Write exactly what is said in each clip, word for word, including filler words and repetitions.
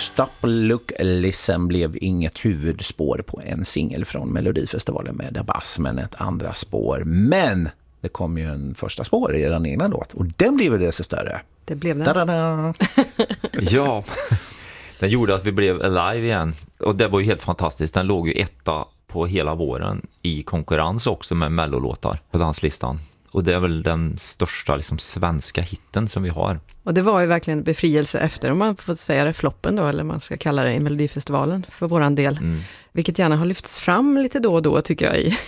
Stop, Look, Listen blev inget huvudspår på en singel från Melodifestivalen med Dabas, men ett andra spår. Men det kom ju en första spår i den egna låt och den blev det så större. Det blev den. Da-da-da. Ja, den gjorde att vi blev alive igen. Och det var ju helt fantastiskt. Den låg ju etta på hela våren i konkurrens också med mellolåtar på danslistan. Och det är väl den största liksom, svenska hitten som vi har. Och det var ju verkligen befrielse efter, om man får säga det, floppen då, eller man ska kalla det i Melodifestivalen för våran del. Mm. Vilket gärna har lyfts fram lite då och då, tycker jag. I.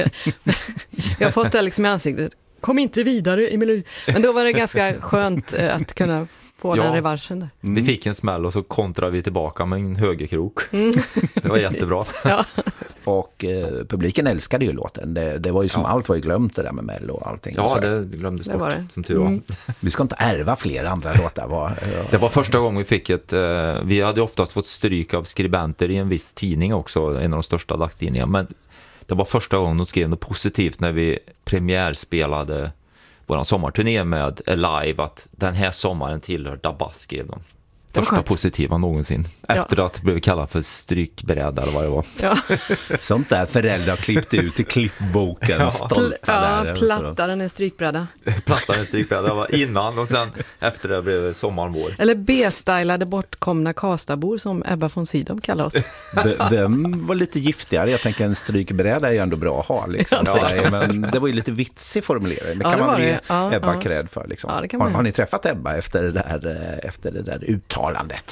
Jag har fått det liksom i ansiktet. Kom inte vidare i Melodi. Men då var det ganska skönt att kunna få ja, den revanschen där. Mm. Vi fick en smäll och så kontrade vi tillbaka med en högerkrok. Mm. Det var jättebra. Ja. Och eh, publiken älskade ju låten. Det, det var ju som ja. allt var ju glömt det där med Mello och allting. Ja, och det glömdes bort, det. som tur var. Mm. Vi ska inte ärva fler andra låtar. Var, ja. Det var första gången vi fick ett... Eh, vi hade oftast fått stryk av skribenter i en viss tidning också, en av de största dagstidningarna. Men det var första gången de skrev något positivt när vi premiärspelade vår sommarturné med Alive, att den här sommaren tillhör Dabas, skrev de. Första positiva någonsin. Efter ja. att det blev kallat för strykbräda eller vad det var. Ja. Sånt där föräldrar klippte ut i klippboken. Ja. Stolta ja, där. plattaren är strykbräda. Plattaren är strykbräda var innan och sen efter det blev sommaren vår. Eller B-stylade bortkomna kastabor som Ebba von Sydow kallar oss. De, den var lite giftigare. Jag tänker en strykbräda är ju ändå bra att ha. Liksom. Ja. Så, men det var ju lite vitsig formulering. Det kan ja, det man väl ge ja, Ebba ja. cred för. Liksom. Ja, har, har ni träffat Ebba efter det där, efter det där uttalandet?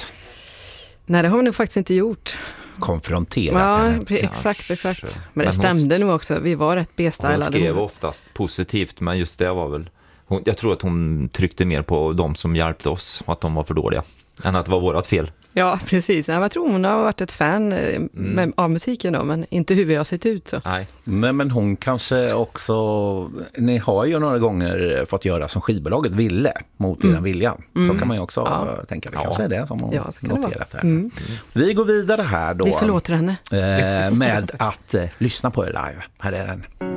Nej, det har vi nog faktiskt inte gjort. Konfronterat ja, henne. Exakt, exakt. Men, men det stämde hon, nog också. Vi var rätt B-stylade. Hon skrev oftast positivt, men just det var väl... Hon, jag tror att hon tryckte mer på de som hjälpte oss, att de var för dåliga, än att det var vårat fel. Ja, precis. Jag tror hon har varit ett fan mm. med, av musiken då, men inte hur vi har sett ut. Så. Nej. Nej, men hon kanske också... Ni har ju några gånger fått göra som skivbolaget ville, mot mm. den viljan. Mm. Så kan man ju också ja. tänka. Det kanske ja. är det som hon ja, noterat här. Mm. Vi går vidare här då. Vi förlåter henne. Eh, med att eh, lyssna på er live. Här är den.